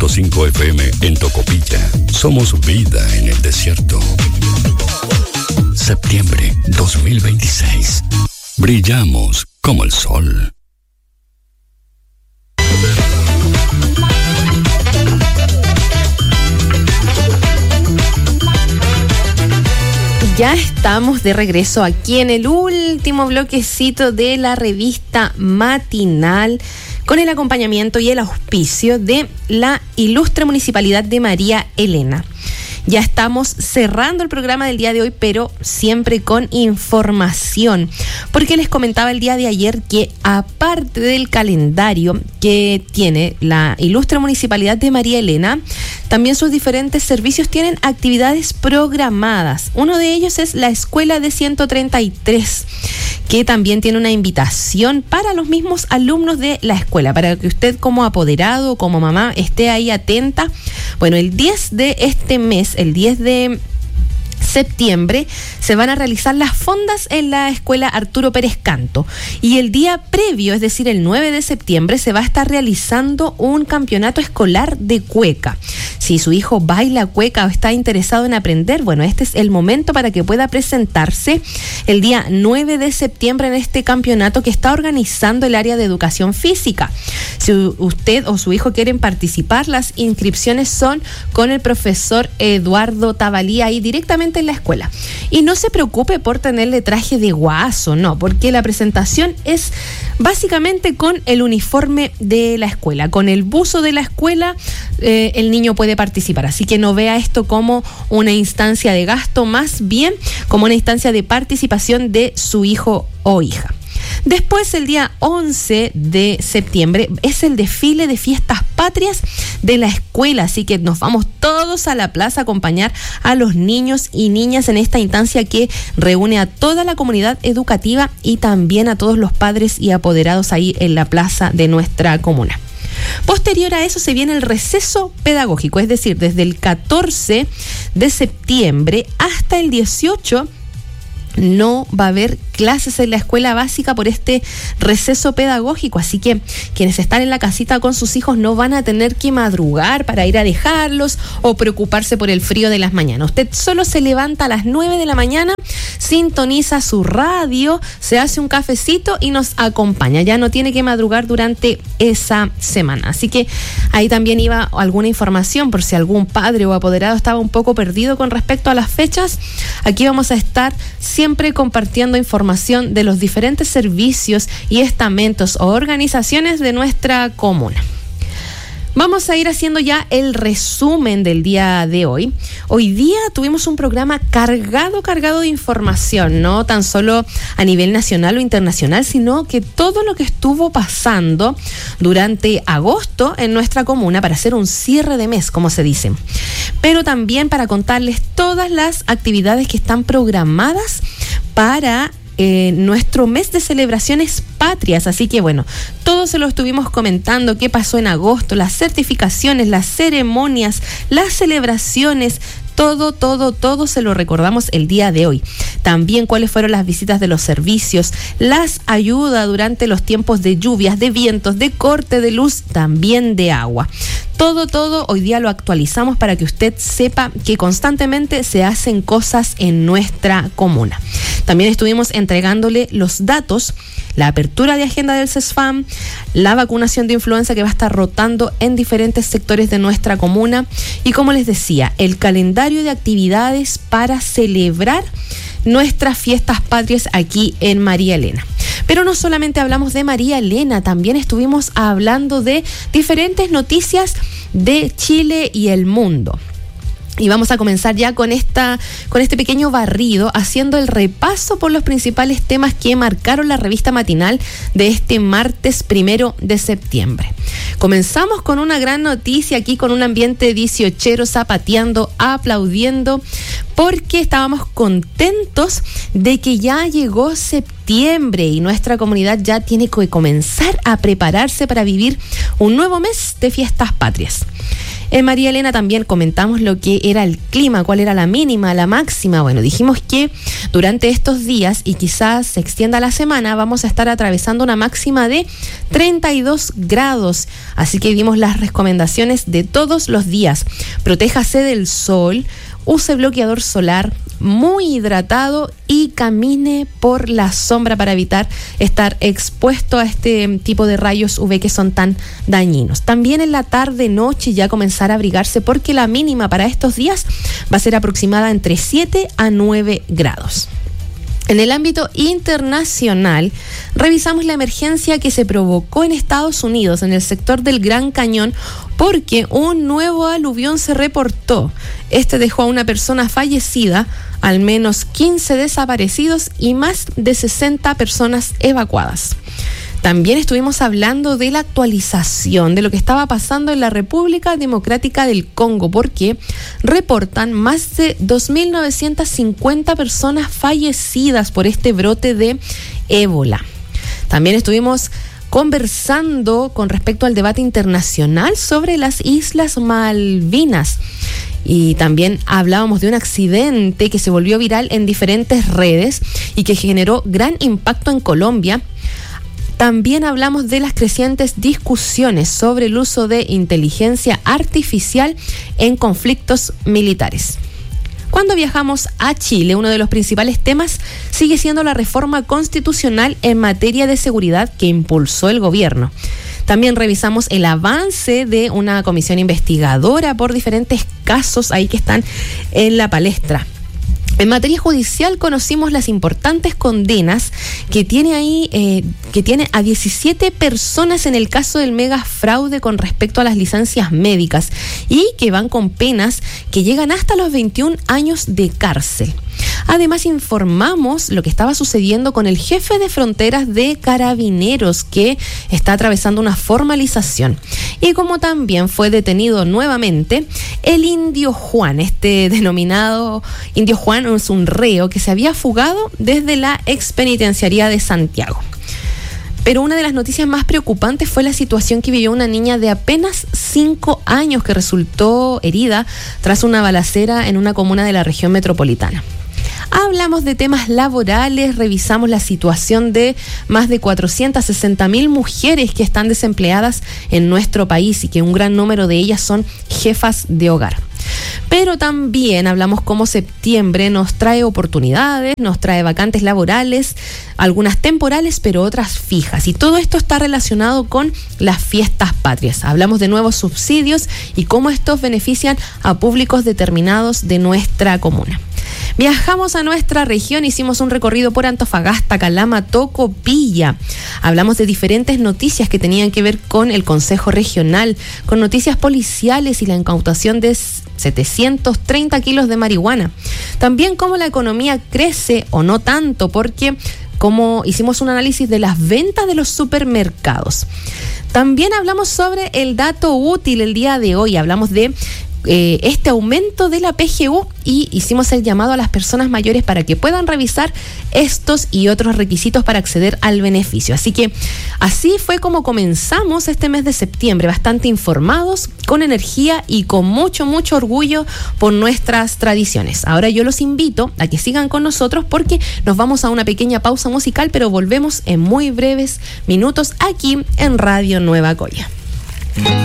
100.5 FM en Tocopilla. Somos vida en el desierto. Septiembre 2026. Brillamos como el sol. Ya estamos de regreso aquí en el último bloquecito de la revista matinal, con el acompañamiento y el auspicio de la Ilustre Municipalidad de María Elena. Ya estamos cerrando el programa del día de hoy, pero siempre con información, porque les comentaba el día de ayer que aparte del calendario que tiene la Ilustre Municipalidad de María Elena, también sus diferentes servicios tienen actividades programadas. Uno de ellos es la Escuela de 133, que también tiene una invitación para los mismos alumnos de la escuela, para que usted como apoderado o como mamá esté ahí atenta. Bueno, el 10 de este mes, el 10 de septiembre, se van a realizar las fondas en la escuela Arturo Pérez Canto, y el día previo, es decir, el 9 de septiembre, se va a estar realizando un campeonato escolar de cueca. Si su hijo baila cueca o está interesado en aprender, bueno, este es el momento para que pueda presentarse el día 9 de septiembre en este campeonato que está organizando el área de educación física. Si usted o su hijo quieren participar, las inscripciones son con el profesor Eduardo Tabalí ahí directamente en la escuela. Y no se preocupe por tenerle traje de guaso, no, porque la presentación es básicamente con el uniforme de la escuela, con el buzo de la escuela. El niño puede participar, así que no vea esto como una instancia de gasto, más bien como una instancia de participación de su hijo o hija. Después, el día 11 de septiembre es el desfile de fiestas patrias de la escuela, así que nos vamos todos a la plaza a acompañar a los niños y niñas en esta instancia que reúne a toda la comunidad educativa y también a todos los padres y apoderados ahí en la plaza de nuestra comuna. Posterior a eso se viene el receso pedagógico, es decir, desde el 14 de septiembre hasta el 18 no va a haber clases en la escuela básica por este receso pedagógico, así que quienes están en la casita con sus hijos no van a tener que madrugar para ir a dejarlos o preocuparse por el frío de las mañanas. Usted solo se levanta a las 9 de la mañana, sintoniza su radio, se hace un cafecito y nos acompaña. Ya no tiene que madrugar durante esa semana. Así que ahí también iba alguna información por si algún padre o apoderado estaba un poco perdido con respecto a las fechas. Aquí vamos a estar siempre compartiendo información de los diferentes servicios y estamentos o organizaciones de nuestra comuna. Vamos a ir haciendo ya el resumen del día de hoy. Hoy día tuvimos un programa cargado de información, no tan solo a nivel nacional o internacional, sino que todo lo que estuvo pasando durante agosto en nuestra comuna para hacer un cierre de mes, como se dice. Pero también para contarles todas las actividades que están programadas para nuestro mes de celebraciones patrias. Así que bueno, todo se lo estuvimos comentando, qué pasó en agosto, las certificaciones, las ceremonias, las celebraciones, todo se lo recordamos el día de hoy. También cuáles fueron las visitas de los servicios, las ayudas durante los tiempos de lluvias, de vientos, de corte de luz, también de agua. Todo hoy día lo actualizamos para que usted sepa que constantemente se hacen cosas en nuestra comuna. También estuvimos entregándole los datos, la apertura de agenda del CESFAM, la vacunación de influenza que va a estar rotando en diferentes sectores de nuestra comuna y, como les decía, el calendario de actividades para celebrar nuestras fiestas patrias aquí en María Elena. Pero no solamente hablamos de María Elena, también estuvimos hablando de diferentes noticias de Chile y el mundo. Y vamos a comenzar ya con este pequeño barrido, haciendo el repaso por los principales temas que marcaron la revista matinal de este martes 1 de septiembre. Comenzamos con una gran noticia aquí, con un ambiente dieciochero, zapateando, aplaudiendo, porque estábamos contentos de que ya llegó septiembre y nuestra comunidad ya tiene que comenzar a prepararse para vivir un nuevo mes de fiestas patrias. En María Elena también comentamos lo que era el clima, cuál era la mínima, la máxima. Bueno, dijimos que durante estos días y quizás se extienda la semana, vamos a estar atravesando una máxima de 32 grados. Así que dimos las recomendaciones de todos los días. Protéjase del sol, use bloqueador solar, muy hidratado y camine por la sombra para evitar estar expuesto a este tipo de rayos UV que son tan dañinos. También en la tarde-noche ya comenzar a abrigarse porque la mínima para estos días va a ser aproximada entre 7 a 9 grados. En el ámbito internacional, revisamos la emergencia que se provocó en Estados Unidos, en el sector del Gran Cañón, porque un nuevo aluvión se reportó. Este dejó a una persona fallecida, al menos 15 desaparecidos y más de 60 personas evacuadas. También estuvimos hablando de la actualización de lo que estaba pasando en la República Democrática del Congo, porque reportan más de 2.950 personas fallecidas por este brote de ébola. También estuvimos conversando con respecto al debate internacional sobre las Islas Malvinas. Y también hablábamos de un accidente que se volvió viral en diferentes redes y que generó gran impacto en Colombia. También hablamos de las crecientes discusiones sobre el uso de inteligencia artificial en conflictos militares. Cuando viajamos a Chile, uno de los principales temas sigue siendo la reforma constitucional en materia de seguridad que impulsó el gobierno. También revisamos el avance de una comisión investigadora por diferentes casos ahí que están en la palestra. En materia judicial conocimos las importantes condenas que tiene a 17 personas en el caso del mega fraude con respecto a las licencias médicas y que van con penas que llegan hasta los 21 años de cárcel. Además, informamos lo que estaba sucediendo con el jefe de fronteras de Carabineros, que está atravesando una formalización. Y como también fue detenido nuevamente el Indio Juan, este denominado Indio Juan es un reo que se había fugado desde la expenitenciaría de Santiago. Pero una de las noticias más preocupantes fue la situación que vivió una niña de apenas 5 años que resultó herida tras una balacera en una comuna de la región metropolitana. Hablamos de temas laborales, revisamos la situación de más de 460.000 mujeres que están desempleadas en nuestro país y que un gran número de ellas son jefas de hogar. Pero también hablamos cómo septiembre nos trae oportunidades, nos trae vacantes laborales, algunas temporales, pero otras fijas. Y todo esto está relacionado con las fiestas patrias. Hablamos de nuevos subsidios y cómo estos benefician a públicos determinados de nuestra comuna. Viajamos a nuestra región, hicimos un recorrido por Antofagasta, Calama, Tocopilla. Hablamos de diferentes noticias que tenían que ver con el Consejo Regional, con noticias policiales y la incautación de 730 kilos de marihuana. También cómo la economía crece o no tanto, porque como hicimos un análisis de las ventas de los supermercados. También hablamos sobre el dato útil el día de hoy, hablamos de este aumento de la PGU y hicimos el llamado a las personas mayores para que puedan revisar estos y otros requisitos para acceder al beneficio. Así que así fue como comenzamos este mes de septiembre, bastante informados, con energía y con mucho orgullo por nuestras tradiciones. Ahora yo los invito a que sigan con nosotros porque nos vamos a una pequeña pausa musical, pero volvemos en muy breves minutos aquí en Radio Nueva Coya.